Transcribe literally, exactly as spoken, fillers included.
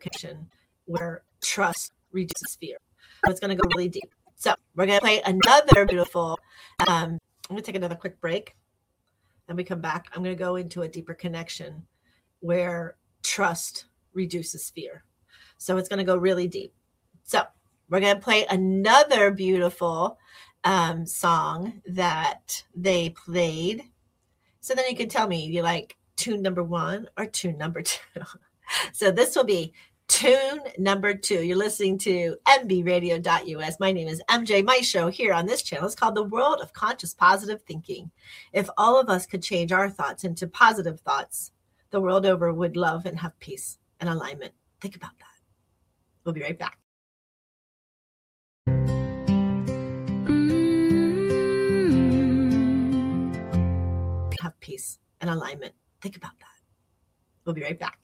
connection where trust reduces fear. So it's going to go really deep. So we're going to play another beautiful, um, I'm going to take another quick break. Then we come back. I'm going to go into a deeper connection where trust reduces fear. So it's going to go really deep. So we're going to play another beautiful um, song that they played. So then you can tell me, you like tune number one or tune number two. So this will be tune number two. You're listening to m b radio dot u s. My name is M J. My show here on this channel is called The World of Conscious Positive Thinking. If all of us could change our thoughts into positive thoughts, the world over would love and have peace and alignment. Think about that. We'll be right back. Have peace and alignment. Think about that. We'll be right back.